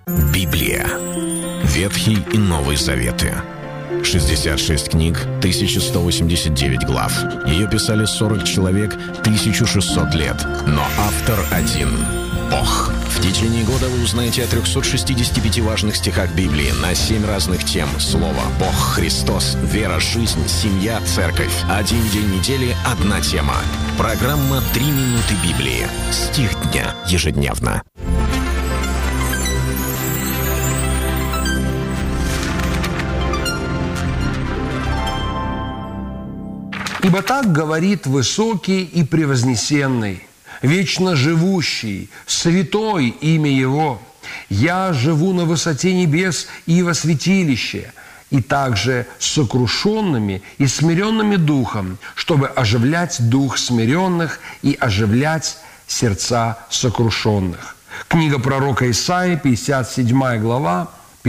Библия. Ветхий и Новый Заветы. 66 книг, 1189 глав. Ее писали 40 человек, 1600 лет. Но автор один – Бог. В течение года вы узнаете о 365 важных стихах Библии на 7 разных тем. Слово, Бог, Христос, вера, жизнь, семья, церковь. Один день недели, одна тема. Программа «3 минуты Библии». Стих дня ежедневно. «Ибо так говорит высокий и превознесенный, вечно живущий, святой имя Его. Я живу на высоте небес и во святилище, и также с сокрушенными и смиренными духом, чтобы оживлять дух смиренных и оживлять сердца сокрушенных». Книга пророка Исаии, 57 глава,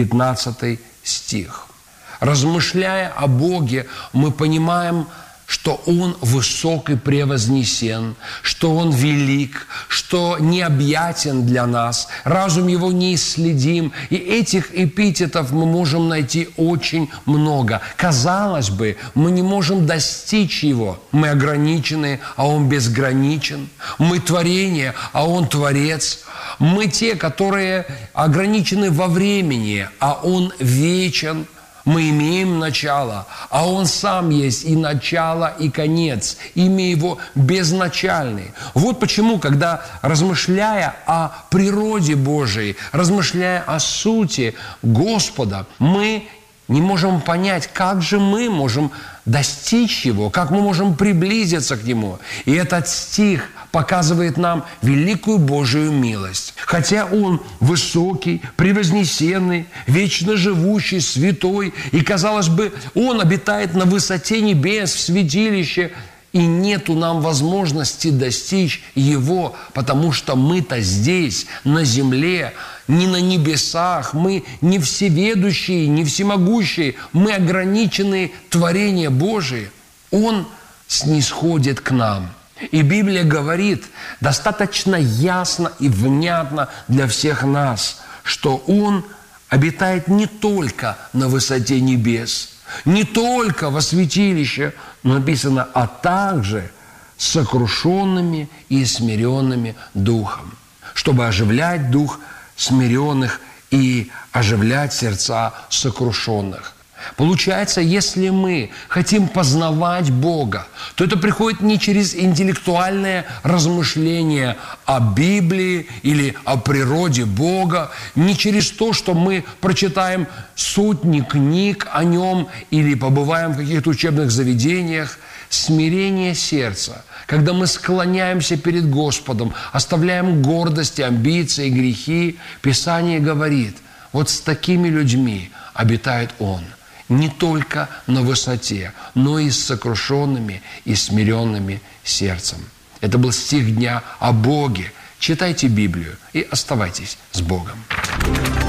15 стих. Размышляя о Боге, мы понимаем, что Он высок и превознесен, что Он велик, что необъятен для нас, разум Его неисследим. И этих эпитетов мы можем найти очень много. Казалось бы, мы не можем достичь Его. Мы ограничены, а Он безграничен. Мы творение, а Он Творец. Мы те, которые ограничены во времени, а Он вечен. Мы имеем начало, а Он сам есть и начало, и конец. Имя Его безначальный. Вот почему, когда, размышляя о природе Божией, размышляя о сути Господа, мы не можем понять, как же мы можем достичь Его, как мы можем приблизиться к Нему. И этот стих показывает нам великую Божию милость. Хотя Он высокий, превознесенный, вечно живущий, святой, и, казалось бы, Он обитает на высоте небес, в святилище, и нету нам возможности достичь Его, потому что мы-то здесь, на земле, не на небесах, мы не всеведущие, не всемогущие, мы ограниченные творения Божие. Он снисходит к нам. И Библия говорит достаточно ясно и внятно для всех нас, что Он обитает не только на высоте небес, не только во святилище, но написано, а также с сокрушенными и смиренными духом, чтобы оживлять дух смиренных и оживлять сердца сокрушенных. Получается, если мы хотим познавать Бога, то это приходит не через интеллектуальное размышление о Библии или о природе Бога, не через то, что мы прочитаем сотни книг о Нем или побываем в каких-то учебных заведениях. Смирение сердца, когда мы склоняемся перед Господом, оставляем гордость, амбиции, грехи, Писание говорит, вот с такими людьми обитает Он. Не только на высоте, но и с сокрушенными и смиренными сердцем. Это был стих дня о Боге. Читайте Библию и оставайтесь с Богом.